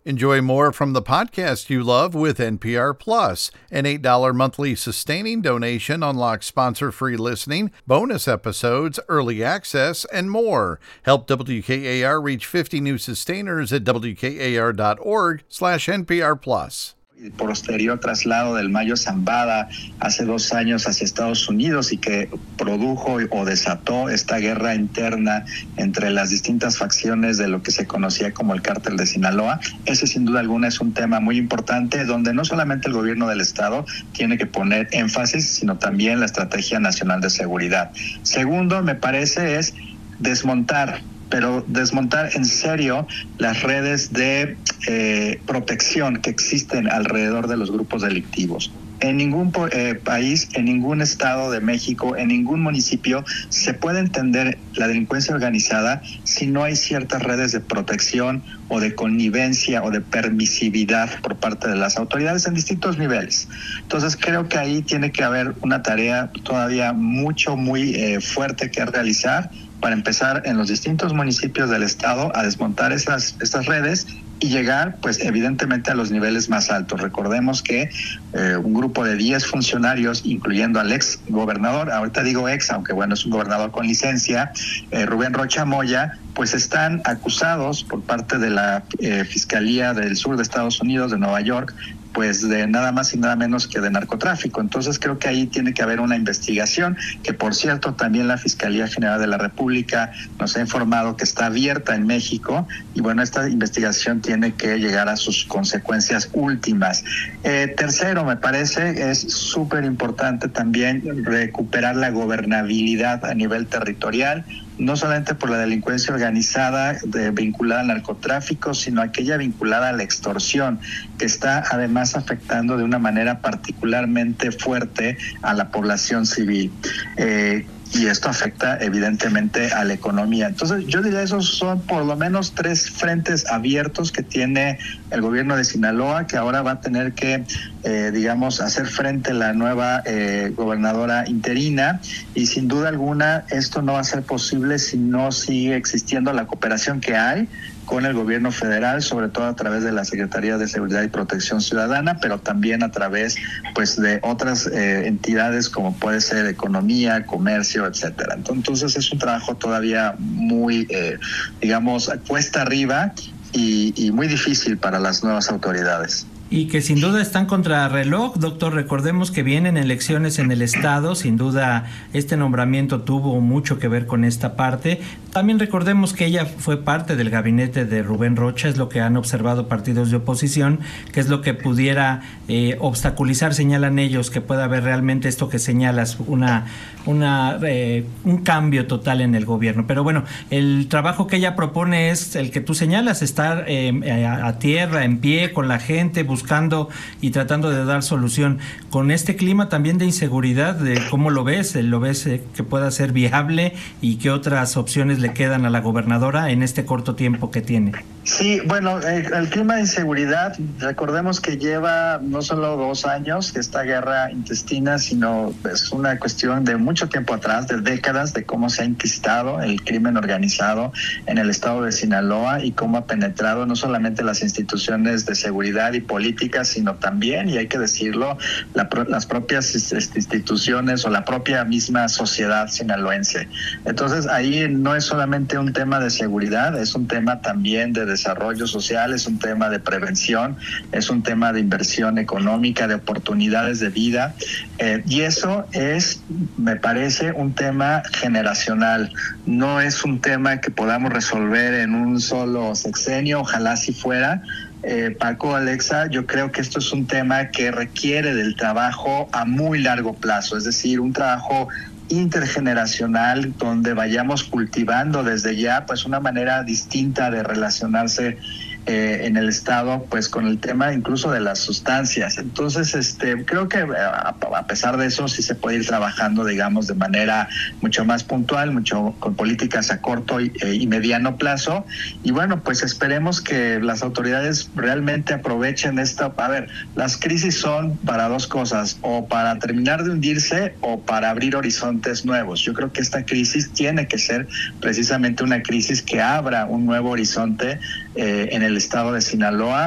Enjoy more from the podcast you love with NPR Plus. An $8 monthly sustaining donation unlocks sponsor-free listening, bonus episodes, early access, and more. Help WKAR reach 50 new sustainers at WKAR.org/NPR Plus. El posterior traslado del Mayo Zambada hace 2 años hacia Estados Unidos y que produjo o desató esta guerra interna entre las distintas facciones de lo que se conocía como el Cártel de Sinaloa. Ese sin duda alguna es un tema muy importante donde no solamente el gobierno del estado tiene que poner énfasis, sino también la Estrategia Nacional de Seguridad. Segundo, me parece, es desmontar en serio las redes de protección que existen alrededor de los grupos delictivos. En ningún país, en ningún estado de México, en ningún municipio se puede entender la delincuencia organizada si no hay ciertas redes de protección o de connivencia o de permisividad por parte de las autoridades en distintos niveles. Entonces creo que ahí tiene que haber una tarea todavía muy fuerte que realizar para empezar en los distintos municipios del estado a desmontar estas redes y llegar, pues, evidentemente a los niveles más altos. Recordemos que un grupo de 10 funcionarios, incluyendo al ex gobernador, ahorita digo ex, aunque bueno, es un gobernador con licencia, Rubén Rocha Moya, pues están acusados por parte de la Fiscalía del Sur de Estados Unidos, de Nueva York, pues de nada más y nada menos que de narcotráfico. Entonces creo que ahí tiene que haber una investigación, que por cierto también la Fiscalía General de la República nos ha informado que está abierta en México y bueno, esta investigación tiene que llegar a sus consecuencias últimas. Tercero, me parece, es súper importante también recuperar la gobernabilidad a nivel territorial, no solamente por la delincuencia organizada vinculada al narcotráfico, sino aquella vinculada a la extorsión, que está además afectando de una manera particularmente fuerte a la población civil. Y esto afecta evidentemente a la economía. Entonces yo diría esos son por lo menos 3 frentes abiertos que tiene el gobierno de Sinaloa, que ahora va a tener que hacer frente a la nueva gobernadora interina, y sin duda alguna esto no va a ser posible si no sigue existiendo la cooperación que hay con el gobierno federal, sobre todo a través de la Secretaría de Seguridad y Protección Ciudadana, pero también a través, pues, de otras entidades como puede ser economía, comercio, etcétera. Entonces es un trabajo todavía muy, cuesta arriba y muy difícil para las nuevas autoridades. Y que sin duda están contra reloj, doctor. Recordemos que vienen elecciones en el estado, sin duda este nombramiento tuvo mucho que ver con esta parte. También recordemos que ella fue parte del gabinete de Rubén Rocha, es lo que han observado partidos de oposición, que es lo que pudiera obstaculizar, señalan ellos, que pueda haber realmente esto que señalas, un cambio total en el gobierno. Pero bueno, el trabajo que ella propone es el que tú señalas, estar a tierra, en pie, con la gente, buscando y tratando de dar solución. Con este clima también de inseguridad, ¿cómo lo ves? ¿Lo ves que pueda ser viable y qué otras opciones le quedan a la gobernadora en este corto tiempo que tiene? Sí, bueno, el clima de inseguridad, recordemos que lleva no solo 2 años esta guerra intestina, sino es una cuestión de mucho tiempo atrás, de décadas, de cómo se ha enquistado el crimen organizado en el estado de Sinaloa y cómo ha penetrado no solamente las instituciones de seguridad y política, sino también, y hay que decirlo, las propias instituciones o la propia misma sociedad sinaloense. Entonces ahí no es solamente un tema de seguridad, es un tema también de desarrollo social, es un tema de prevención, es un tema de inversión económica, de oportunidades de vida, y eso es, me parece, un tema generacional. No es un tema que podamos resolver en un solo sexenio, ojalá si fuera. Paco, Alexa, yo creo que esto es un tema que requiere del trabajo a muy largo plazo, es decir, un trabajo intergeneracional donde vayamos cultivando desde ya pues una manera distinta de relacionarse en el estado, pues con el tema incluso de las sustancias. Entonces, creo que a pesar de eso sí se puede ir trabajando, digamos, de manera mucho más puntual, mucho con políticas a corto y mediano plazo. Y bueno, pues esperemos que las autoridades realmente aprovechen esto. A ver, las crisis son para 2 cosas, o para terminar de hundirse o para abrir horizontes nuevos. Yo creo que esta crisis tiene que ser precisamente una crisis que abra un nuevo horizonte en el estado de Sinaloa.